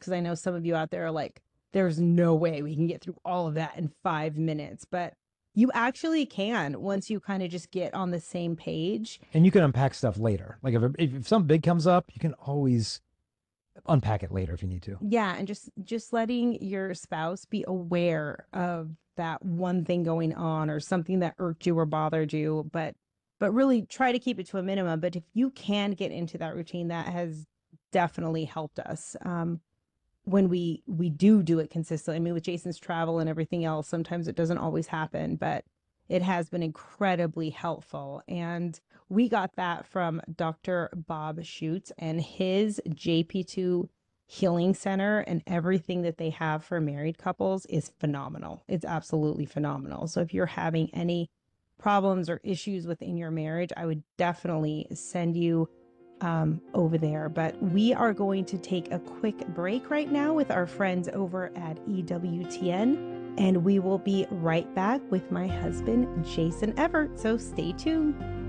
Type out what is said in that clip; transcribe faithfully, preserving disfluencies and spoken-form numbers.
because I know some of you out there are like, there's no way we can get through all of that in five minutes. But you actually can once you kind of just get on the same page. And you can unpack stuff later. Like if, if if something big comes up, you can always unpack it later if you need to. Yeah, and just just letting your spouse be aware of that one thing going on or something that irked you or bothered you, but but really try to keep it to a minimum. But if you can get into that routine, that has definitely helped us. Um, when we we do do it consistently. I mean, with Jason's travel and everything else, sometimes it doesn't always happen, but it has been incredibly helpful. And we got that from Doctor Bob Schutz and his J P two Healing Center, and everything that they have for married couples is phenomenal. It's absolutely phenomenal. So if you're having any problems or issues within your marriage, I would definitely send you um, over there. But we are going to take a quick break right now with our friends over at E W T N, and we will be right back with my husband, Jason Everett. So stay tuned.